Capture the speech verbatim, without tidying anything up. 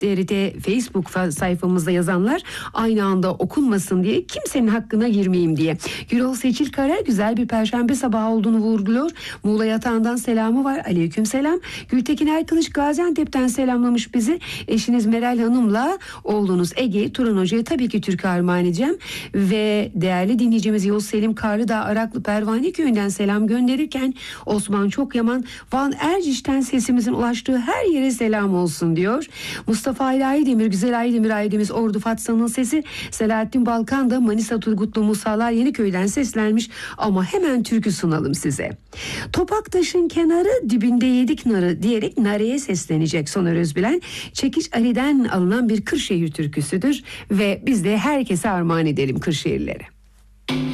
T R T Facebook sayfamızda yazanlar aynı anda okunmasın diye kimsenin hakkına girmeyeyim diye. Gürol Seçil Kara güzel bir perşembe sabahı olduğunu vurguluyor. Muğla yatağından selamı var. Aleyküm selam. Gültekin Erkılıç Gaziantep'ten selamlamış bizi. Eşiniz Meral Hanım'la oğlunuz Ege Turan Hoca'ya tabii ki Türk'ü armağan edeceğim. Ve değerli dinleyicimiz Yavuz Selim Karlıdağ Araklı Pervane Köyü'nden selam gönderirken Osman Çokyaman Van Erciş'ten sesimizin ulaştığı her yere selam olsun diyor. Mustafa Ali Aydemir, Güzel Aydemir Aydemiz Ordu Fatsa'nın sesi. Selahattin Balkan da Manisa Turgutlu Musalar Yeniköy'den seslenmiş ama hemen türkü sunalım size. Topaktaşın kenarı dibinde yedik narı diyerek nareye seslenecek Soner Özbilen. Çekiç Ali'den alınan bir Kırşehir türküsüdür ve biz de herkese armağan edelim Kırşehirlere.